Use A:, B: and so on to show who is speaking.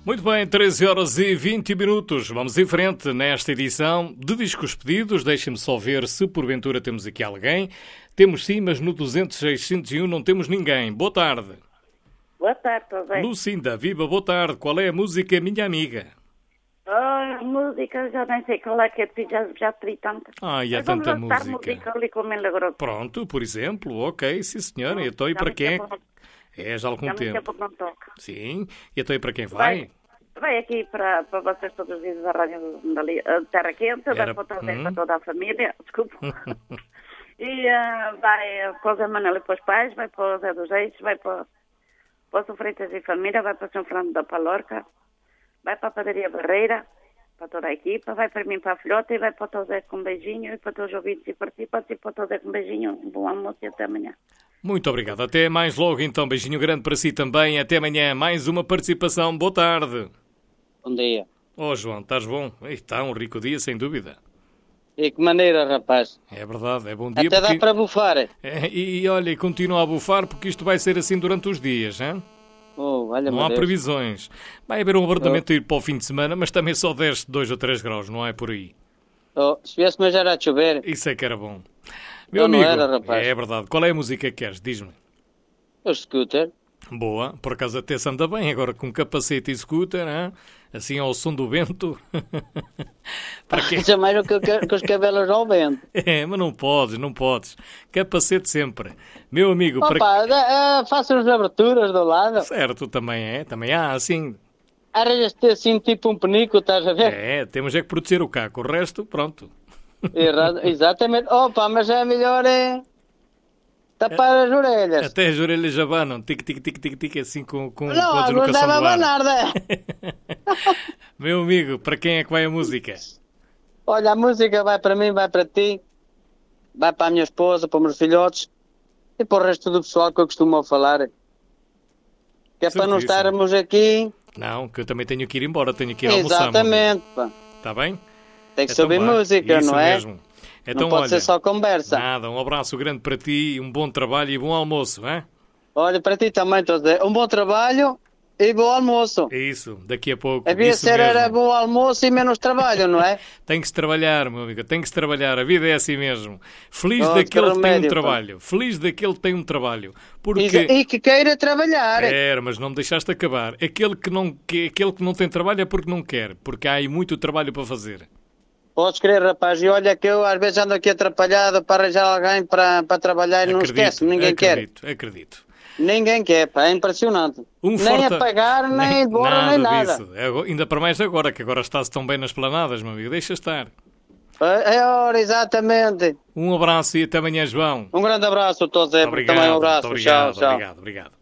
A: Muito bem, 13 horas e 20 minutos. Vamos em frente nesta edição de Discos Pedidos. Deixem-me só ver se porventura temos aqui alguém. Temos sim, mas no 200-601 não temos ninguém. Boa tarde.
B: Boa tarde, estou bem.
A: Lucinda, viva, boa tarde. Qual é a música, minha amiga?
B: A música, já nem sei qual é que é, já pedi tanta.
A: E há tanta música.
B: Música ali com o Milagroso.
A: Pronto, por exemplo, ok, sim senhora. Então e para quem? Já há algum tempo.
B: Não toca.
A: Sim, e então e para quem vai?
B: Vai aqui para vocês todos os dias da rádio dali, Terra Quente, vai para toda a família, desculpa. E vai para o Zé Manuel e para os pais, vai para o Zé dos Reis, vai para o São Freitas e família, vai para São Fernando da Palorca, vai para a Padaria Barreira, para toda a equipa, vai para mim para a filhota e vai para o teu Zé com um beijinho e para todos os ouvintes e participantes e para o teu Zé com um beijinho, um bom almoço e até amanhã.
A: Muito obrigado. Até mais logo, então. Beijinho grande para si também. Até amanhã. Mais uma participação. Boa tarde.
C: Bom dia.
A: João, estás bom? Está um rico dia, sem dúvida.
C: E que maneira, rapaz.
A: É verdade, é bom dia.
C: Até dá para bufar.
A: E olha, continua a bufar porque isto vai ser assim durante os dias, hein? Não há previsões. Vai haver um abrandamento a ir para o fim de semana, mas também só desce 2 ou 3 graus, não é por aí?
C: Se viesse mas era a chover.
A: Isso é que era bom. Meu amigo,
C: não era, rapaz.
A: É verdade. Qual é a música que queres? Diz-me.
C: O Scooter.
A: Boa, por acaso até se anda bem, agora com capacete e scooter, hein? Assim ao som do vento.
C: Para quê? Chamaram com os cabelos ao vento.
A: Mas não podes. Capacete sempre. Meu amigo...
C: Façam as aberturas do lado.
A: Certo, também há, assim...
C: Arranjas-te assim tipo um penico, estás a ver?
A: Temos que proteger o caco, o resto, pronto.
C: Exatamente. Mas é melhor tapar as orelhas.
A: Até as orelhas abanam, tic, assim com
C: não,
A: a deslocação do ar.
C: Nada.
A: Meu amigo, para quem é que vai a música?
C: Olha, a música vai para mim, vai para ti, vai para a minha esposa, para os meus filhotes e para o resto do pessoal que eu costumo falar. Que é para não estarmos aqui...
A: Não, que eu também tenho que ir embora, tenho que ir almoçar.
C: Exatamente, pá.
A: Está bem?
C: Tem que saber música,
A: isso
C: não é?
A: Mesmo. Então,
C: não pode ser só conversa.
A: Nada, um abraço grande para ti, um bom trabalho e bom almoço, hein?
C: Olha, para ti também, estou a dizer, um bom trabalho e bom almoço.
A: Isso, daqui a pouco.
C: Havia ser era bom almoço e menos trabalho, não é?
A: Tem que se trabalhar, meu amigo, tem que se trabalhar, a vida é assim mesmo. Feliz daquele que tem um trabalho, feliz daquele que tem um trabalho. Porque...
C: E que queira trabalhar.
A: Mas não me deixaste acabar. Aquele que não tem trabalho é porque não quer, porque há aí muito trabalho para fazer.
C: Podes crer, rapaz, e olha que eu às vezes ando aqui atrapalhado para arranjar alguém para trabalhar e não esquece, ninguém quer.
A: Acredito.
C: Ninguém quer, pá, é impressionante. Nem a pagar, nem de borra, nem nada.
A: Ainda para mais agora, que agora está-se tão bem nas planadas, meu amigo, deixa estar.
C: É hora, exatamente.
A: Um abraço e até amanhã, João.
C: Um grande abraço a todos, também um abraço.
A: Obrigado.
C: Tchau.
A: Obrigado.